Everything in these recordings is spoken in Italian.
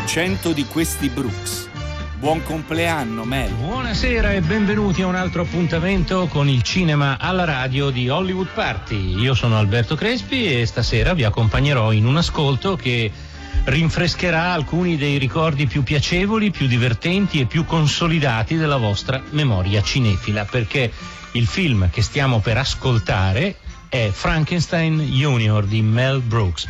100 di questi Brooks. Buon compleanno, Mel. Buonasera e benvenuti a un altro appuntamento con il cinema alla radio di Hollywood Party. Io sono Alberto Crespi e stasera vi accompagnerò in un ascolto che rinfrescherà alcuni dei ricordi più piacevoli, più divertenti e più consolidati della vostra memoria cinefila, perché il film che stiamo per ascoltare è Frankenstein Junior di Mel Brooks,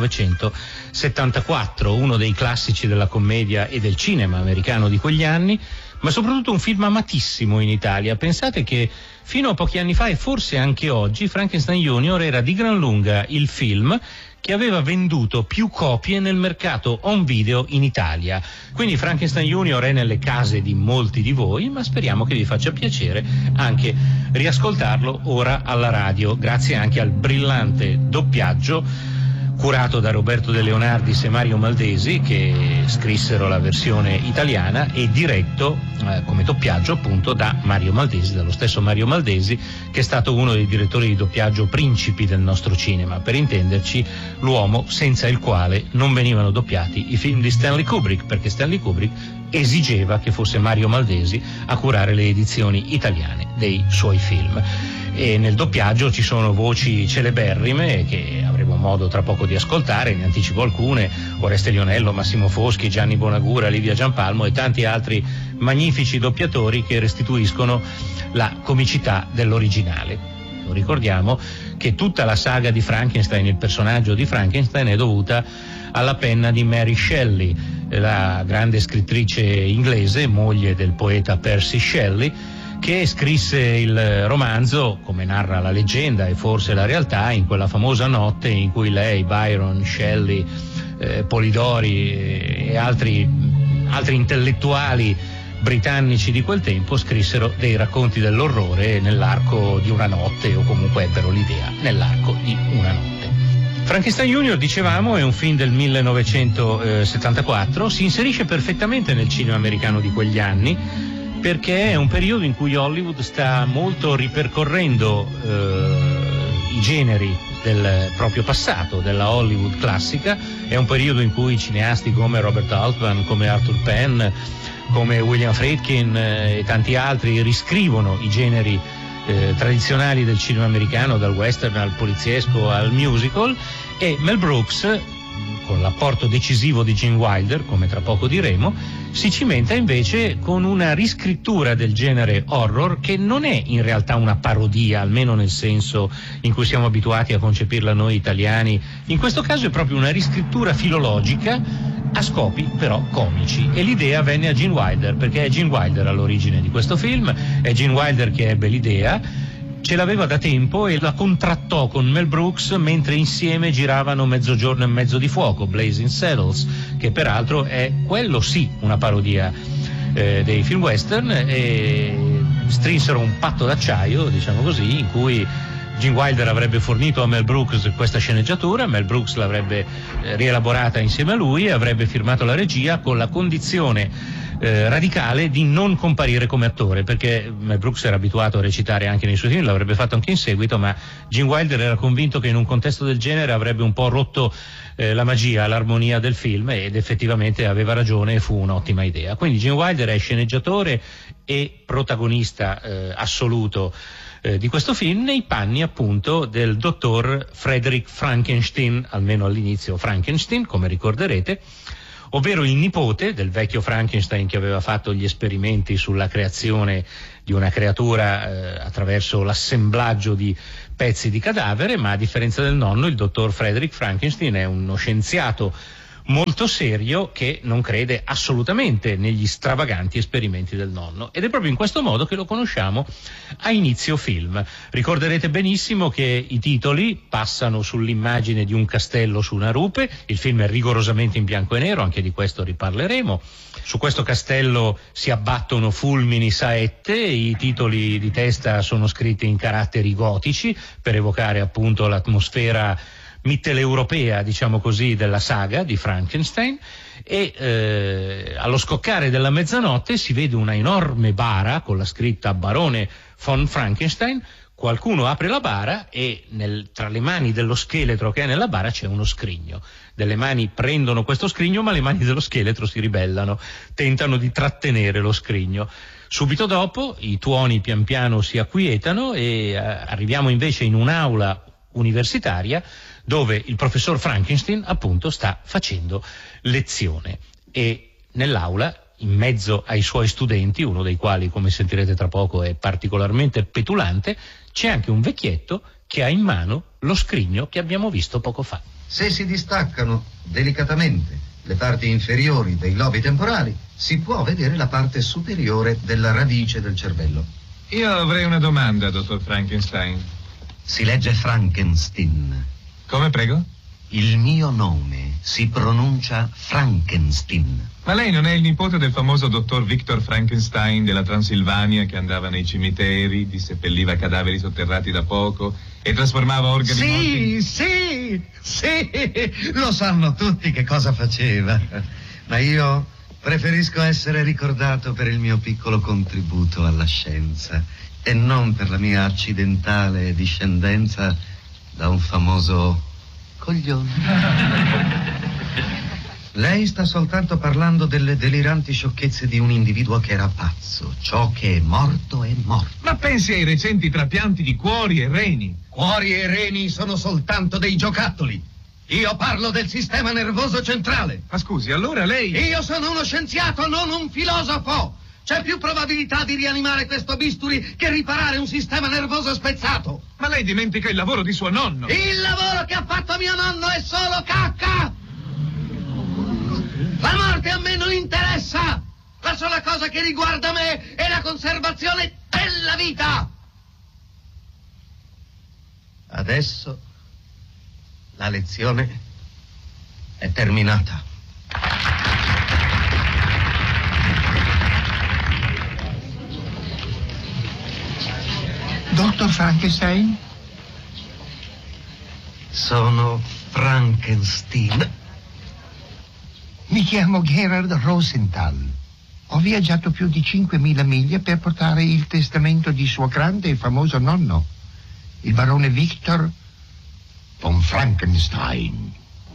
1974, uno dei classici della commedia e del cinema americano di quegli anni, ma soprattutto un film amatissimo in Italia. Pensate che fino a pochi anni fa e forse anche oggi Frankenstein Junior era di gran lunga il film che aveva venduto più copie nel mercato home video in Italia. Quindi Frankenstein Junior è nelle case di molti di voi, ma speriamo che vi faccia piacere anche riascoltarlo ora alla radio, grazie anche al brillante doppiaggio curato da Roberto De Leonardis e Mario Maldesi, che scrissero la versione italiana, e diretto come doppiaggio appunto da Mario Maldesi, dallo stesso Mario Maldesi, che è stato uno dei direttori di doppiaggio principi del nostro cinema, per intenderci l'uomo senza il quale non venivano doppiati i film di Stanley Kubrick, perché Stanley Kubrick esigeva che fosse Mario Maldesi a curare le edizioni italiane dei suoi film. E nel doppiaggio ci sono voci celeberrime che avremo modo tra poco di ascoltare, ne anticipo alcune: Oreste Lionello, Massimo Foschi, Gianni Bonagura, Livia Giampalmo e tanti altri magnifici doppiatori che restituiscono la comicità dell'originale. Lo ricordiamo che tutta la saga di Frankenstein, il personaggio di Frankenstein, è dovuta alla penna di Mary Shelley, la grande scrittrice inglese, moglie del poeta Percy Shelley, che scrisse il romanzo, come narra la leggenda e forse la realtà, in quella famosa notte in cui lei, Byron, Shelley, Polidori e altri intellettuali britannici di quel tempo scrissero dei racconti dell'orrore nell'arco di una notte, o comunque ebbero l'idea nell'arco di una notte. Frankenstein Junior, dicevamo, è un film del 1974, si inserisce perfettamente nel cinema americano di quegli anni, perché è un periodo in cui Hollywood sta molto ripercorrendo i generi del proprio passato, della Hollywood classica. È un periodo in cui cineasti come Robert Altman, come Arthur Penn, come William Friedkin e tanti altri riscrivono i generi tradizionali del cinema americano, dal western al poliziesco al musical, e Mel Brooks, con l'apporto decisivo di Gene Wilder, come tra poco diremo, si cimenta invece con una riscrittura del genere horror che non è in realtà una parodia, almeno nel senso in cui siamo abituati a concepirla noi italiani. In questo caso è proprio una riscrittura filologica a scopi però comici, e l'idea venne a Gene Wilder, perché è Gene Wilder all'origine di questo film, è Gene Wilder che ebbe l'idea, ce l'aveva da tempo e la contrattò con Mel Brooks mentre insieme giravano Mezzogiorno e mezzo di fuoco, Blazing Saddles, che peraltro è, quello sì, una parodia dei film western, e strinsero un patto d'acciaio, diciamo così, in cui Gene Wilder avrebbe fornito a Mel Brooks questa sceneggiatura, Mel Brooks l'avrebbe rielaborata insieme a lui e avrebbe firmato la regia con la condizione radicale di non comparire come attore, perché Mel Brooks era abituato a recitare anche nei suoi film, l'avrebbe fatto anche in seguito, ma Gene Wilder era convinto che in un contesto del genere avrebbe un po' rotto la magia, l'armonia del film, ed effettivamente aveva ragione e fu un'ottima idea. Quindi Gene Wilder è sceneggiatore e protagonista assoluto di questo film, nei panni appunto del dottor Frederick Frankenstein, almeno all'inizio Frankenstein, come ricorderete, ovvero il nipote del vecchio Frankenstein che aveva fatto gli esperimenti sulla creazione di una creatura attraverso l'assemblaggio di pezzi di cadavere, ma a differenza del nonno, il dottor Frederick Frankenstein è uno scienziato molto serio che non crede assolutamente negli stravaganti esperimenti del nonno, ed è proprio in questo modo che lo conosciamo a inizio film. Ricorderete benissimo che i titoli passano sull'immagine di un castello su una rupe, il film è rigorosamente in bianco e nero, anche di questo riparleremo. Su questo castello si abbattono fulmini saette, i titoli di testa sono scritti in caratteri gotici per evocare appunto l'atmosfera mitteleuropea, diciamo così, della saga di Frankenstein, e allo scoccare della mezzanotte si vede una enorme bara con la scritta Barone von Frankenstein, qualcuno apre la bara e tra le mani dello scheletro che è nella bara c'è uno scrigno. Delle mani prendono questo scrigno, ma le mani dello scheletro si ribellano, tentano di trattenere lo scrigno. Subito dopo i tuoni pian piano si acquietano e arriviamo invece in un'aula universitaria dove il professor Frankenstein appunto sta facendo lezione, e nell'aula, in mezzo ai suoi studenti, uno dei quali, come sentirete tra poco, è particolarmente petulante, c'è anche un vecchietto che ha in mano lo scrigno che abbiamo visto poco fa. Se si distaccano delicatamente le parti inferiori dei lobi temporali, si può vedere la parte superiore della radice del cervello. Io avrei una domanda, dottor Frankenstein. Si legge Frankenstein. Come, prego? Il mio nome si pronuncia Frankenstein. Ma lei non è il nipote del famoso dottor Victor Frankenstein della Transilvania, che andava nei cimiteri, disseppelliva cadaveri sotterrati da poco e trasformava organi morti? Sì, lo sanno tutti che cosa faceva. Ma io preferisco essere ricordato per il mio piccolo contributo alla scienza e non per la mia accidentale discendenza da un famoso coglione. Lei sta soltanto parlando delle deliranti sciocchezze di un individuo che era pazzo. Ciò che è morto è morto. Ma pensi ai recenti trapianti di cuori e reni. Cuori e reni sono soltanto dei giocattoli. Io parlo del sistema nervoso centrale. Ma scusi, allora lei... Io sono uno scienziato, non un filosofo. C'è più probabilità di rianimare questo bisturi che riparare un sistema nervoso spezzato. Ma lei dimentica il lavoro di suo nonno. Il lavoro che ha fatto mio nonno è solo cacca. La morte a me non interessa! La sola cosa che riguarda me è la conservazione della vita! Adesso la lezione è terminata. Dottor Frankenstein? Sono Frankenstein. Mi chiamo Gerard Rosenthal. Ho viaggiato più di 5.000 miglia per portare il testamento di suo grande e famoso nonno, il barone Victor von Frankenstein.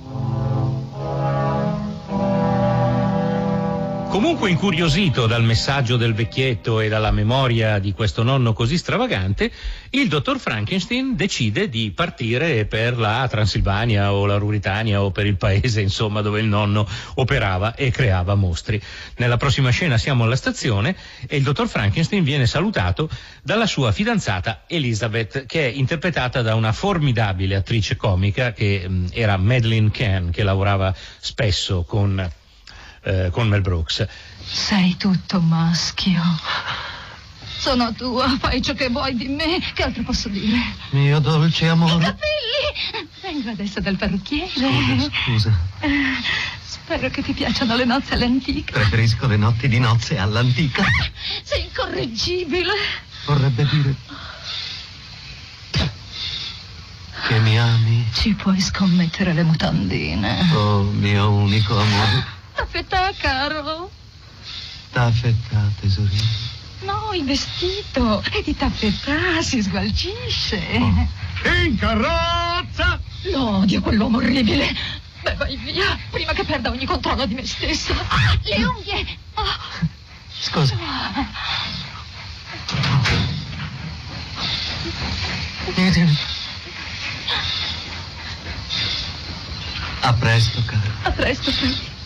Comunque incuriosito dal messaggio del vecchietto e dalla memoria di questo nonno così stravagante, il dottor Frankenstein decide di partire per la Transilvania o la Ruritania o per il paese, insomma, dove il nonno operava e creava mostri. Nella prossima scena siamo alla stazione e il dottor Frankenstein viene salutato dalla sua fidanzata Elizabeth, che è interpretata da una formidabile attrice comica che era Madeleine Kahn, che lavorava spesso con Mel Brooks. Sei tutto maschio. Sono tua, fai ciò che vuoi di me. Che altro posso dire? Mio dolce amore. I capelli! Vengo adesso dal parrucchiere. Scusa. Spero che ti piacciono le nozze all'antica. Preferisco le notti di nozze all'antica. Sei incorreggibile. Vorrebbe dire che mi ami. Ci puoi scommettere le mutandine. Oh, mio unico amore. Taffetà, caro. Taffetà, tesorino. No, il vestito. È di taffetà, si sgualcisce. Oh. In carrozza! Lo odio quell'uomo orribile. Beh, vai via, prima che perda ogni controllo di me stessa. Ah, le unghie! Ah. Scusa. A presto, caro. A presto, Frank.